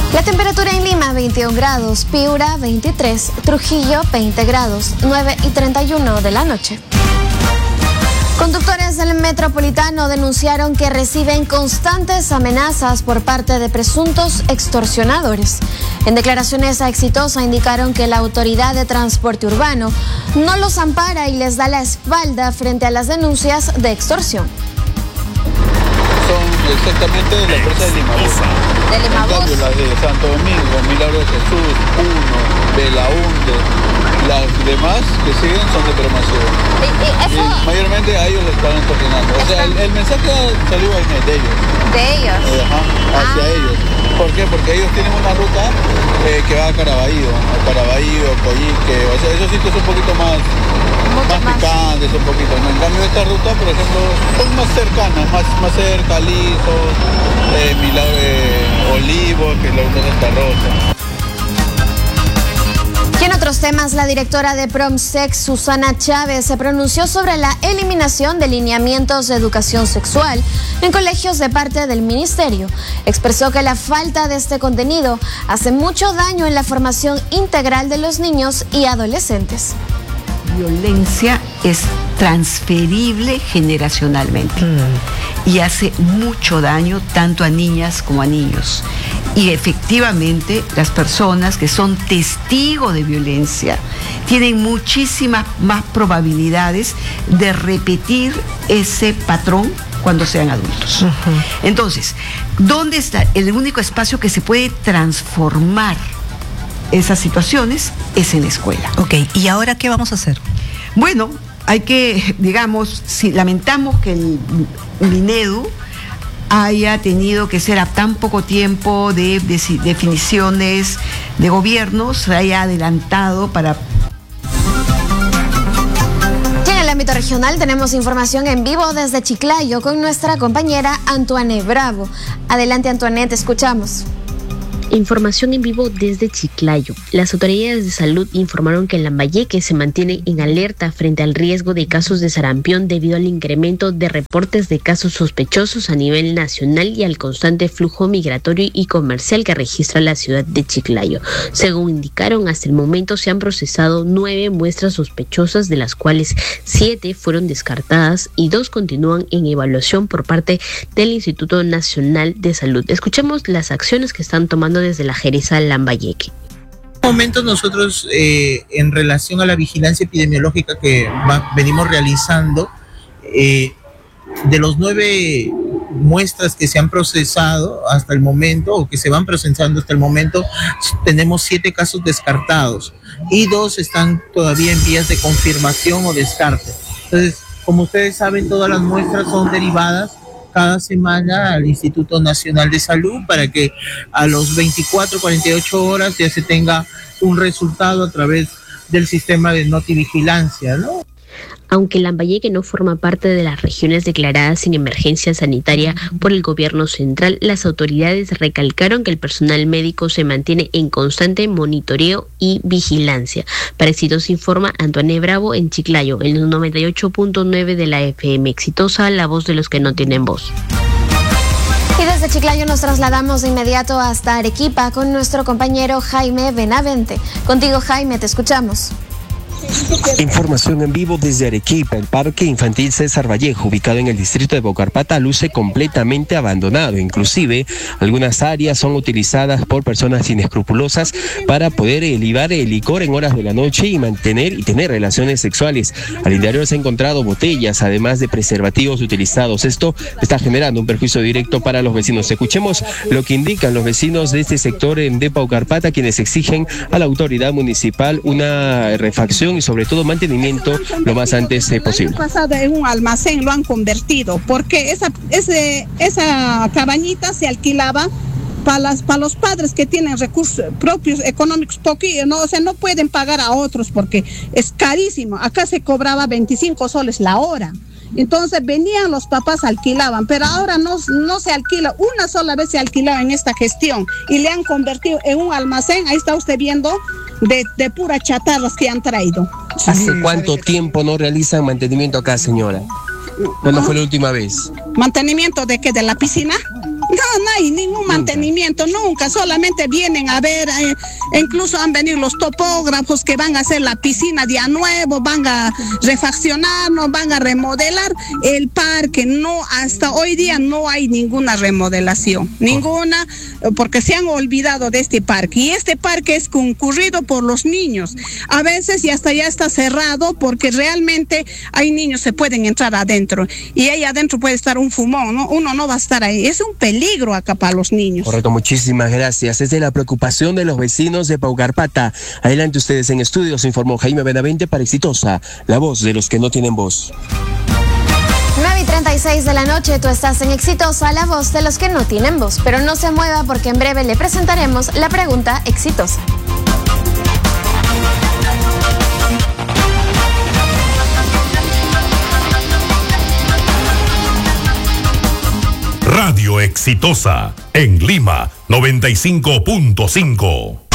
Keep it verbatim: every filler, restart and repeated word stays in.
La temperatura en Lima, veintiún grados, Piura, veintitrés, Trujillo, veinte grados, nueve y treinta y uno de la noche. Conductores del metropolitano denunciaron que reciben constantes amenazas por parte de presuntos extorsionadores. En declaraciones a Exitosa indicaron que la autoridad de transporte urbano no los ampara y les da la espalda frente a las denuncias de extorsión. Son exactamente de la empresa de Limabús. De Limabús. En cambio, las de Santo Domingo, Milagro de Jesús, Uno, Belaunde, las demás que siguen son de promoción. ¿Y, y eso? Y mayormente a ellos les están extorsionando. O sea, el, el mensaje salió ahí de ellos. De ellos. Eh, ajá, hacia Ah. ellos. ¿Por qué? Porque ellos tienen una ruta eh, que va a Caraballo, a Caraballo, Coyique, o sea, esos sitios son un poquito más, Mucho más más. picantes, un poquito, ¿no? En cambio esta ruta, por ejemplo, son más cercanas, más, más cerca, Lizos, eh, Milagro, eh, Olivo, que es la ruta de Santa Rosa. Y en otros temas, la directora de Promsex, Susana Chávez, se pronunció sobre la eliminación de lineamientos de educación sexual en colegios de parte del ministerio. Expresó que la falta de este contenido hace mucho daño en la formación integral de los niños y adolescentes. Violencia es transferible generacionalmente mm. y hace mucho daño tanto a niñas como a niños. Y efectivamente las personas que son testigos de violencia tienen muchísimas más probabilidades de repetir ese patrón cuando sean adultos. Uh-huh. Entonces, ¿dónde está el único espacio que se puede transformar esas situaciones? Es en la escuela. Ok, ¿y ahora qué vamos a hacer? Bueno, hay que, digamos, si lamentamos que el Minedu haya tenido que ser a tan poco tiempo de, de definiciones de gobierno, se haya adelantado para... Y en el ámbito regional tenemos información en vivo desde Chiclayo con nuestra compañera Antoine Bravo. Adelante, Antoine, te escuchamos. Información en vivo desde Chiclayo. Las autoridades de salud informaron que en Lambayeque se mantiene en alerta frente al riesgo de casos de sarampión debido al incremento de reportes de casos sospechosos a nivel nacional y al constante flujo migratorio y comercial que registra la ciudad de Chiclayo. Según indicaron, hasta el momento se han procesado nueve muestras sospechosas, de las cuales siete fueron descartadas y dos continúan en evaluación por parte del Instituto Nacional de Salud. Escuchemos las acciones que están tomando desde la Jereza Lambayeque. En este momento nosotros, eh, en relación a la vigilancia epidemiológica que va, venimos realizando, eh, de los nueve muestras que se han procesado hasta el momento, o que se van procesando hasta el momento, tenemos siete casos descartados y dos están todavía en vías de confirmación o descarte. Entonces, como ustedes saben, todas las muestras son derivadas cada semana al Instituto Nacional de Salud para que a los veinticuatro, cuarenta y ocho horas ya se tenga un resultado a través del sistema de notivigilancia, ¿no? Aunque Lambayeque no forma parte de las regiones declaradas en emergencia sanitaria por el gobierno central, las autoridades recalcaron que el personal médico se mantiene en constante monitoreo y vigilancia. Para Exitosa informa Antoine Bravo en Chiclayo, en el noventa y ocho punto nueve de la F M. Exitosa, la voz de los que no tienen voz. Y desde Chiclayo nos trasladamos de inmediato hasta Arequipa con nuestro compañero Jaime Benavente. Contigo, Jaime, te escuchamos. Información en vivo desde Arequipa. El Parque Infantil César Vallejo, ubicado en el distrito de Bocarpata, luce completamente abandonado. Inclusive, algunas áreas son utilizadas por personas inescrupulosas para poder libar el licor en horas de la noche y mantener y tener relaciones sexuales. Al interior se han encontrado botellas, además de preservativos utilizados. Esto está generando un perjuicio directo para los vecinos. Escuchemos lo que indican los vecinos de este sector de Bocarpata, quienes exigen a la autoridad municipal una refacción y sobre todo mantenimiento lo más antes eh, posible. El año pasado en un almacén lo han convertido porque esa, ese, esa cabañita se alquilaba para, las, para los padres que tienen recursos propios económicos poquillos, ¿no? O sea, no pueden pagar a otros porque es carísimo. Acá se cobraba veinticinco soles la hora. Entonces venían los papás, alquilaban, pero ahora no, no se alquila, una sola vez se alquilaba en esta gestión y le han convertido en un almacén. Ahí está usted viendo de, de puras chatarras que han traído. ¿Hace cuánto tiempo no realizan mantenimiento acá, señora? ¿Cuándo fue la última vez? ¿Mantenimiento de qué? ¿De la piscina? No, no hay ningún mantenimiento, nunca, solamente vienen a ver, eh, incluso han venido los topógrafos que van a hacer la piscina de a nuevo, van a refaccionar, no van a remodelar el parque, no, hasta hoy día no hay ninguna remodelación, ninguna, porque se han olvidado de este parque, y este parque es concurrido por los niños, a veces y hasta ya está cerrado porque realmente hay niños que pueden entrar adentro, y ahí adentro puede estar un fumón, ¿no? Uno no va a estar ahí, es un peligro acá para los niños. Correcto, muchísimas gracias. Es de la preocupación de los vecinos de Paucarpata. Adelante ustedes en estudios, informó Jaime Benavente para Exitosa, la voz de los que no tienen voz. nueve y treinta y seis de la noche, tú estás en Exitosa, la voz de los que no tienen voz. Pero no se mueva porque en breve le presentaremos la pregunta exitosa. Radio Exitosa, en Lima, noventa y cinco punto cinco.